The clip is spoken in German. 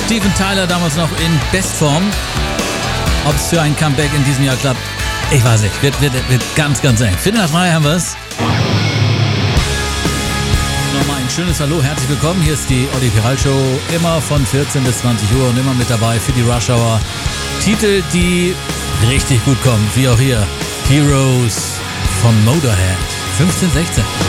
Steven Tyler damals noch in Bestform. Ob es für ein Comeback in diesem Jahr klappt, ich weiß nicht. Wird ganz, ganz eng. Viertel nach 3 haben wir es. Nochmal ein schönes Hallo, herzlich willkommen. Hier ist die Olli Piral Show. Immer von 14 bis 20 Uhr und immer mit dabei für die Rush Hour. Titel, die richtig gut kommen, wie auch hier. Heroes von Motorhead. 15, 16.